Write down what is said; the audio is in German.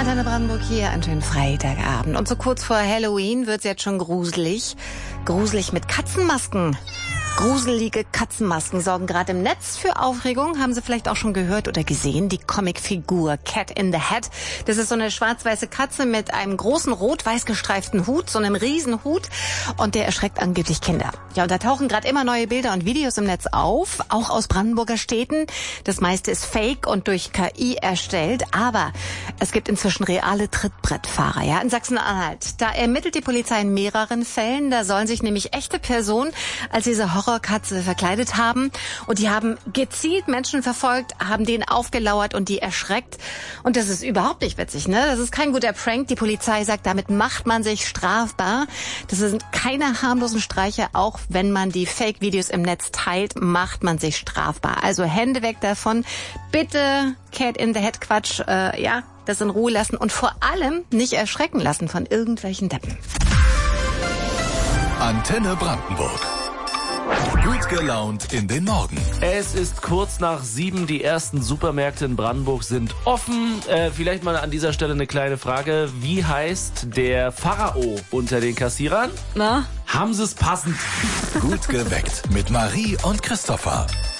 Antenne Brandenburg hier, einen schönen Freitagabend. Und so kurz vor Halloween wird's jetzt schon gruselig. Gruselig mit Katzenmasken. Gruselige Katzenmasken sorgen gerade im Netz für Aufregung. Haben Sie vielleicht auch schon gehört oder gesehen? Die Comicfigur Cat in the Hat. Das ist so eine schwarz-weiße Katze mit einem großen rot-weiß gestreiften Hut, so einem riesen Hut. Und der erschreckt angeblich Kinder. Ja, und da tauchen gerade immer neue Bilder und Videos im Netz auf, auch aus Brandenburger Städten. Das meiste ist fake und durch KI erstellt. Aber es gibt inzwischen reale Trittbrettfahrer. Ja, in Sachsen-Anhalt. Da ermittelt die Polizei in mehreren Fällen. Da sollen sich nämlich echte Personen als diese Horrorkatze verkleidet haben. Und die haben gezielt Menschen verfolgt, haben denen aufgelauert und die erschreckt. Und das ist überhaupt nicht witzig, ne? Das ist kein guter Prank. Die Polizei sagt, damit macht man sich strafbar. Das sind keine harmlosen Streiche. Auch wenn man die Fake-Videos im Netz teilt, macht man sich strafbar. Also Hände weg davon. Bitte Cat in the Hat Quatsch, das in Ruhe lassen und vor allem nicht erschrecken lassen von irgendwelchen Deppen. Antenne Brandenburg. Gut gelaunt in den Morgen. Es ist kurz nach 7. Die ersten Supermärkte in Brandenburg sind offen. Vielleicht mal an dieser Stelle eine kleine Frage. Wie heißt der Pharao unter den Kassierern? Na? Haben Sie es passend? Gut geweckt mit Marie und Christopher.